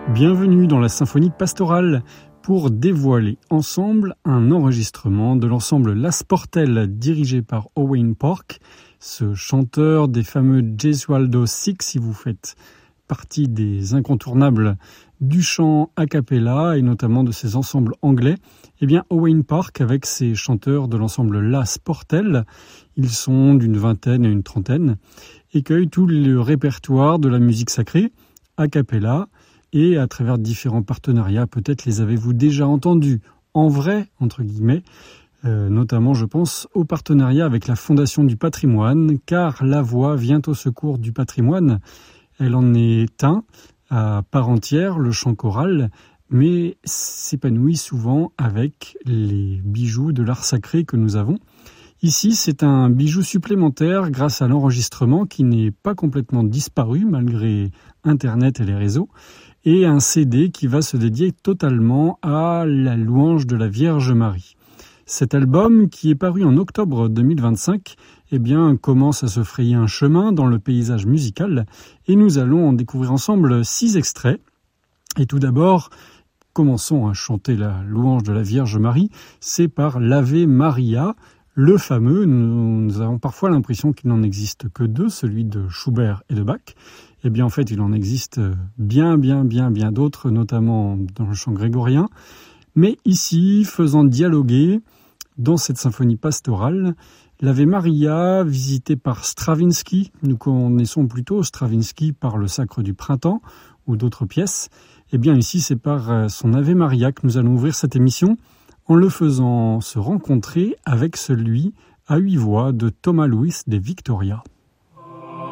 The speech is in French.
Bienvenue dans la symphonie pastorale pour dévoiler ensemble un enregistrement de l'ensemble La Sportelle dirigé par Owain Park, ce chanteur des fameux Gesualdo Six, si vous faites partie des incontournables du chant a cappella et notamment de ces ensembles anglais. Eh bien, Owain Park avec ses chanteurs de l'ensemble La Sportelle, ils sont d'une vingtaine à une trentaine, accueillent tout le répertoire de la musique sacrée a cappella et à travers différents partenariats. Peut-être les avez-vous déjà entendus en vrai, entre guillemets, notamment je pense au partenariat avec la Fondation du Patrimoine, car la voix vient au secours du patrimoine. Elle en est un à part entière, le chant choral, mais s'épanouit souvent avec les bijoux de l'art sacré que nous avons. Ici, c'est un bijou supplémentaire grâce à l'enregistrement qui n'est pas complètement disparu malgré Internet et les réseaux, et un CD qui va se dédier totalement à la louange de la Vierge Marie. Cet album, qui est paru en octobre 2025, eh bien, commence à se frayer un chemin dans le paysage musical, et nous allons en découvrir ensemble 6 extraits. Et tout d'abord, commençons à chanter la louange de la Vierge Marie, c'est par l'Ave Maria, le fameux. Nous avons parfois l'impression qu'il n'en existe que 2, celui de Schubert et de Bach. Eh bien, en fait, il en existe bien d'autres, notamment dans le chant grégorien. Mais ici, faisant dialoguer, dans cette symphonie pastorale, l'Ave Maria, visitée par Stravinsky. Nous connaissons plutôt Stravinsky par le Sacre du Printemps ou d'autres pièces. Eh bien, ici, c'est par son Ave Maria que nous allons ouvrir cette émission en le faisant se rencontrer avec celui à 8 voix de Thomas Louis de Victoria.